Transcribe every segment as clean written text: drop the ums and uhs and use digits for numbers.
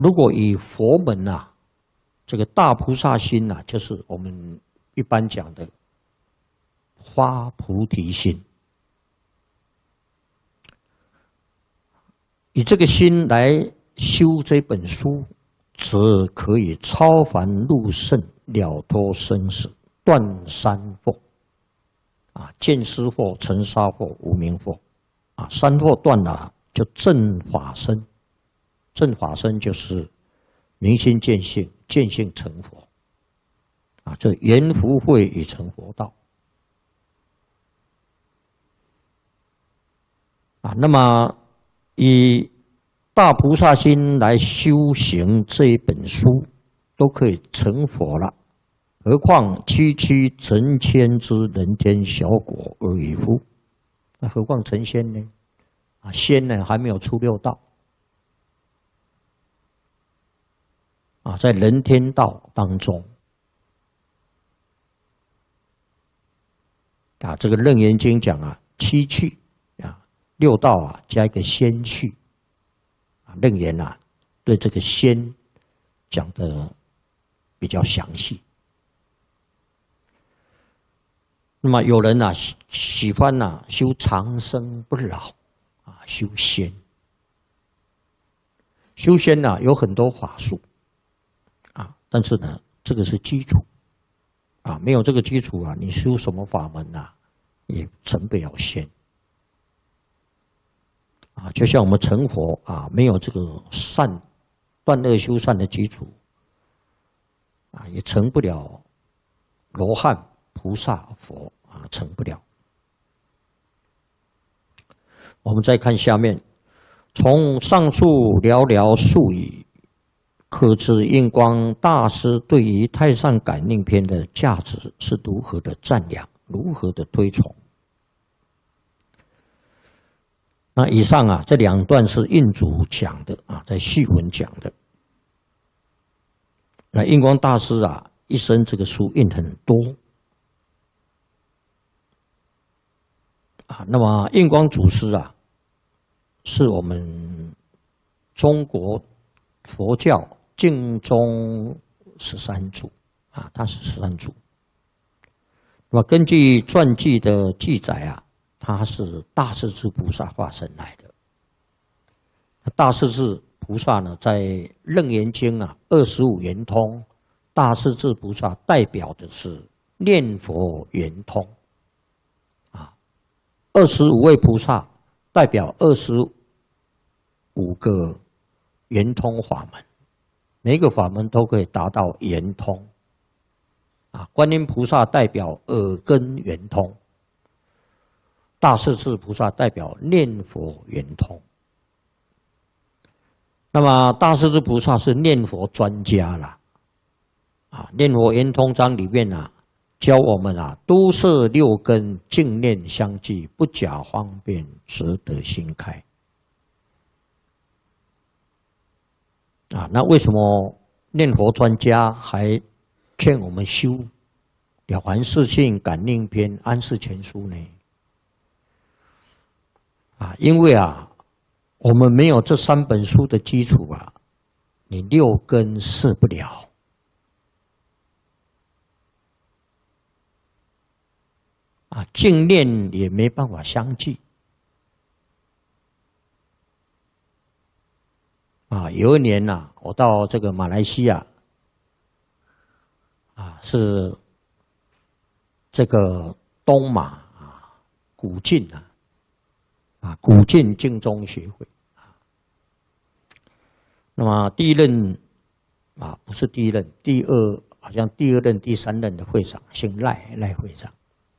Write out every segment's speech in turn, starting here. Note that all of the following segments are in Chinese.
如果以佛门啊，这个大菩萨心呐，就是我们一般讲的发菩提心。以这个心来修这本书，则可以超凡入圣，了脱生死，断三惑。见思惑、尘沙惑、无明惑。三惑断了，就正法身。正法身就是明心见性，见性成佛。这圆福慧已成佛道。那么以大菩萨心来修行这一本书，都可以成佛了，何况区区成千之人天小果而已乎？那何况成仙呢？仙呢还没有出六道。在人天道当中，这个《楞严经》讲七趣六道加一个仙趣。楞严对这个仙讲的比较详细。那么有人喜欢修长生不老修仙。修仙有很多法术但是这个是基础没有这个基础你修什么法门也成不了仙。就像我们成佛没有这个善断恶修善的基础也成不了罗汉、菩萨、佛成不了。我们再看下面，从上述寥寥数语，可知印光大师对于《太上感应篇》的价值是如何的赞扬，如何的推崇。那以上这两段是印祖讲的在序文讲的。那印光大师一生这个书印很多那么印光祖师是我们中国佛教净宗13祖他是13祖。那么根据传记的记载他是大势至菩萨化身来的。大势至菩萨呢，在《楞严经》25圆通，大势至菩萨代表的是念佛圆通25位菩萨代表25个圆通法门，每一个法门都可以达到圆通观音菩萨代表耳根圆通，大势至菩萨代表念佛圆通。那么大势至菩萨是念佛专家啦念佛圆通章里面教我们都摄六根，净念相继，不假方便，则得心开那为什么念佛专家还劝我们修《了凡四训》《感应篇》《安世全书》呢？因为我们没有这3本书的基础你六根摄不了净念也没办法相继有一年我到这个马来西亚是这个东马古晋古晋净宗学会那么第一任不是第一任，好像第2任、第3任的会长姓赖会长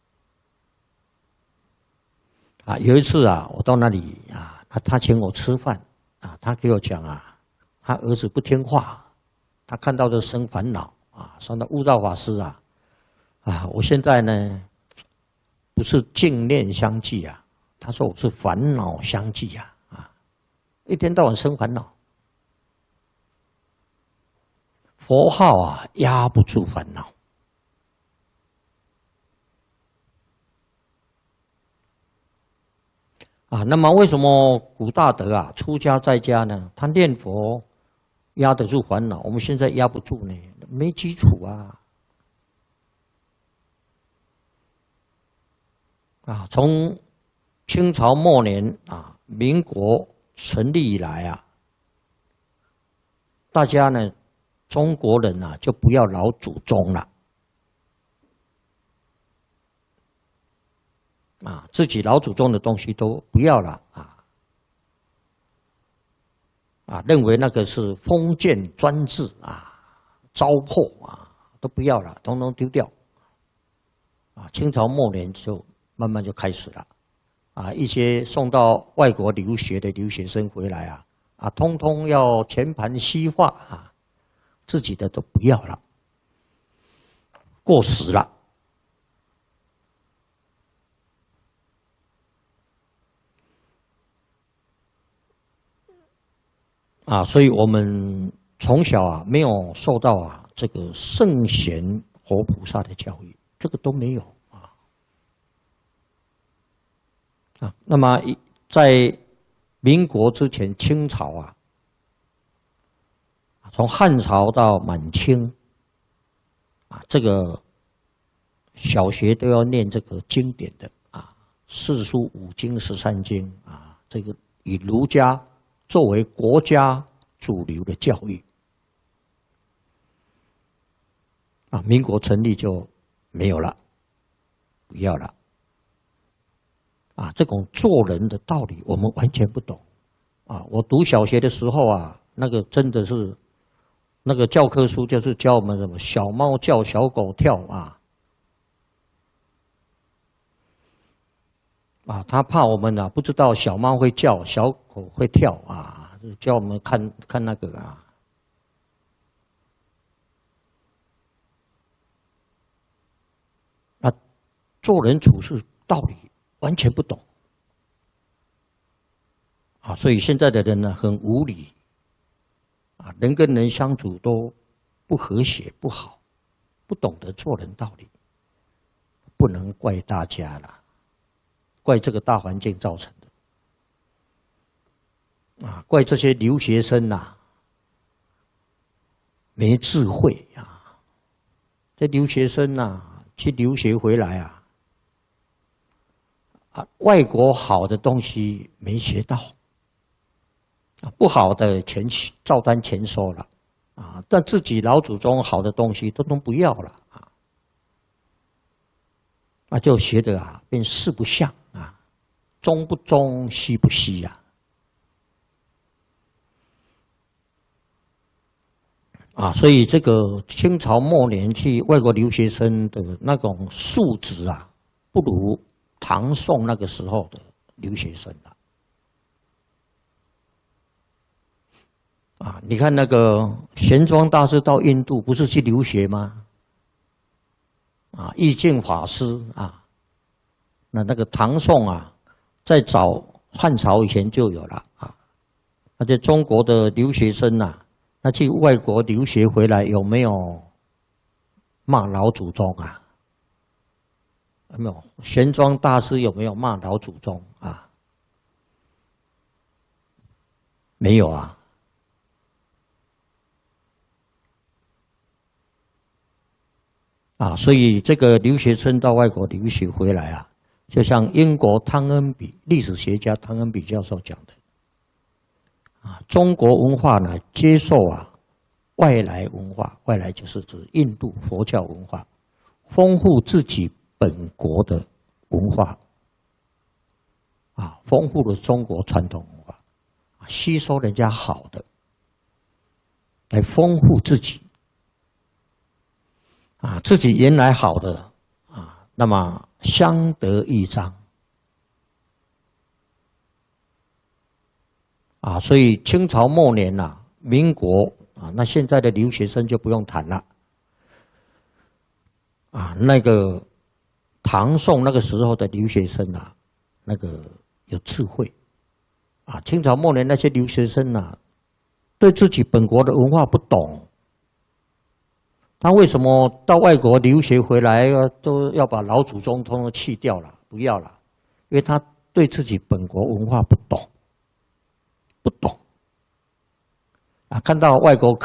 有一次我到那里他请我吃饭他给我讲他儿子不听话，他看到的生烦恼说到悟道法师我现在呢不是净念相继他说我是烦恼相继一天到晚生烦恼。佛号压不住烦恼那么为什么古大德出家在家呢？他念佛压得住烦恼，我们现在压不住呢，没基础啊！啊，从清朝末年啊，民国成立以来啊，大家呢，中国人啊，就不要老祖宗了。啊，自己老祖宗的东西都不要了认为那个是封建专制啊，糟粕啊，都不要了，统统丢掉。清朝末年就慢慢就开始了，一些送到外国留学的留学生回来通通要全盘西化自己的都不要了，过时了。所以我们从小没有受到这个圣贤活菩萨的教育，这个都没有那么在民国之前，清朝从汉朝到满清这个小学都要念这个经典的四书五经13经这个以儒家作为国家主流的教育民国成立就没有了，不要了这种做人的道理我们完全不懂我读小学的时候那个真的是那个教科书就是教我们什么小猫叫小狗跳他怕我们不知道小猫会叫，小狗会跳叫我们看那个做人处事道理完全不懂所以现在的人呢很无理人跟人相处都不和谐不好，不懂得做人道理，不能怪大家了。怪这个大环境造成的怪这些留学生没智慧这留学生去留学回来外国好的东西没学到不好的全照单全收了但自己老祖宗好的东西都不要了就学得变四不像中不中，西不西所以这个清朝末年去外国留学生的那种素质不如唐宋那个时候的留学生你看那个玄奘大师到印度不是去留学吗？义净法师那个唐宋在早汉朝以前就有了而且中国的留学生那去外国留学回来有没有骂老祖宗有没有？玄奘大师有没有骂老祖宗没有所以这个留学生到外国留学回来就像英国汤恩比历史学家汤恩比教授讲的中国文化呢接受外来文化，外来就是指印度佛教文化，丰富自己本国的文化丰富了中国传统文化，吸收人家好的来丰富自己自己原来好的那么相得益彰所以清朝末年民国那现在的留学生就不用谈了那个唐宋那个时候的留学生那个有智慧清朝末年那些留学生对自己本国的文化不懂。他为什么到外国留学回来都要把老祖宗统统弃掉了，不要了？因为他对自己本国文化不懂， 看到外国